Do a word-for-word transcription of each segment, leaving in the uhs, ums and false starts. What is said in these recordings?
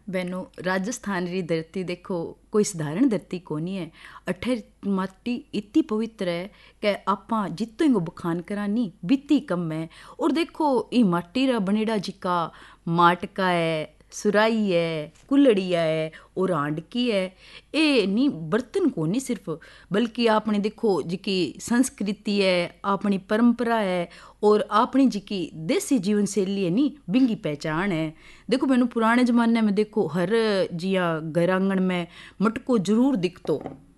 बहनों राजस्थान री धरती देखो कोई साधारण धरती कोनी है। अठे माटी इतनी पवित्र है कि आपा जितो इनको बखान करा नी बीती कम है। और देखो ये माटी रा बनेड़ा जिका माटका है, सुराई है, कुलड़िया है और हांडकी है। ये नी बर्तन को नहीं सिर्फ, बल्कि आपने देखो जिकी संस्कृति है, अपनी परंपरा है और अपनी जिकी देसी जीवन शैली है नी बिंगी पहचान है। देखो मैंने पुराने जमाने में देखो हर जिया घर आंगन में मटको जरूर दिखतो।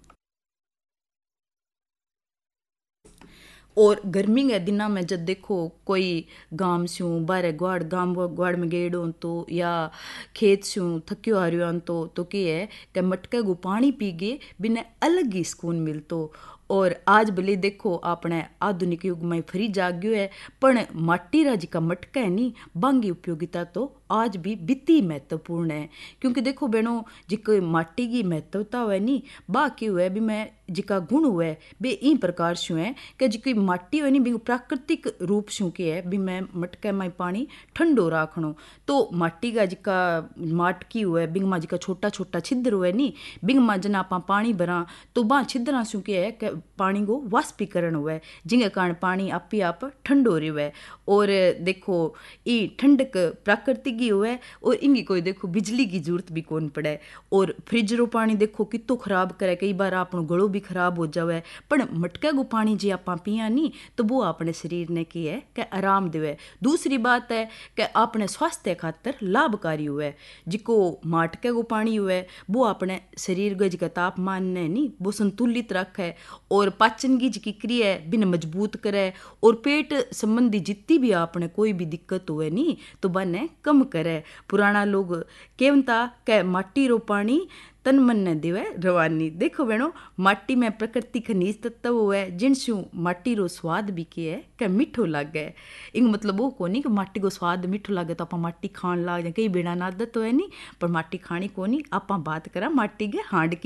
और गर्मी के दिनों में जब देखो कोई गांव से बारे ग्वाड़ गांव ग्वाड़ में गेड़ो तो या खेत से थक्यो आ रहा तो तो क्या है कि मटके को पानी पी गए बिना अलग ही सुकून मिलतो। और आज भले देखो आपने आधुनिक युग में फ्री जाग्यो है, पर माटी रा जिका मटका है नी बांगी उपयोगिता तो आज भी बिती महत्वपूर्ण है। क्योंकि देखो बहनों जिको माटी की महत्वता हुए नी बाकी हुए भी मैं जिका गुण हुए बे इन प्रकार से है कि जिकी माटी हुए नी भी प्राकृतिक रूप से के है भी मैं मटके में पानी ठंडो राखनो। तो माटी का जिका माटकी हुए बिंग मा जिका छोटा छोटा छिद्र हुए नी बिंग मा जना आपा पानी भरा तो बा छिद्रा से के है कि पानी को वाष्पीकरण हुए जिंगे कारण पानी आप ही आप ठंडो रहे। और देखो ये ठंडक प्राकृतिक ही हुए और इनकी कोई देखो बिजली की जरूरत भी कौन पड़े। और फ्रिज रो पानी देखो कितो खराब करे, कई बार आपनो गलो भी खराब हो जावे, पर मटके को पानी जी आप पिया नी तो वो अपने शरीर ने की है कि आराम देवे। दूसरी बात है कि अपने स्वास्थ्य खातर लाभकारी हुए। जिको मटके को पानी हुए वो अपने शरीर का जिका तापमान ने नी वो संतुलित रखे और पाचन की जिकी क्रिया है बिन मजबूत करे और पेट संबंधी जितनी भी आपने कोई भी दिक्कत हुए नी तो बने कम करे। पुराना लोग केवता के माटी रो पानी तन मन ने देवे रवानी। देखो बहनों माटी में प्रकृति खनिज तत्व हुए जिनसु माटी रो स्वाद भी के है कि मीठो लागे। इंग मतलब वो कोनी कि माटी को स्वाद मीठो लागे तो आप माटी खान लाग जाए, कई बिना आदत तो है नहीं, पर माटी खानी कोनी। आप बात करा माटी के हांड की।